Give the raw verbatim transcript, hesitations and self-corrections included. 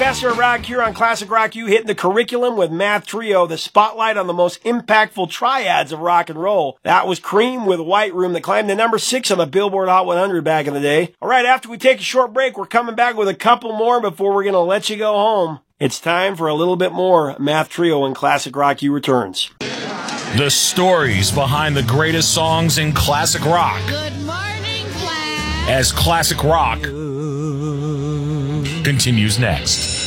Professor of Rock here on Classic Rock U, hitting the curriculum with Math Trio, the spotlight on the most impactful triads of rock and roll. That was Cream with White Room that climbed to number six on the Billboard Hot one hundred back in the day. All right, after we take a short break, we're coming back with a couple more before we're going to let you go home. It's time for a little bit more Math Trio when Classic Rock U returns. The stories behind the greatest songs in classic rock. Good morning, class. As Classic Rock continues next.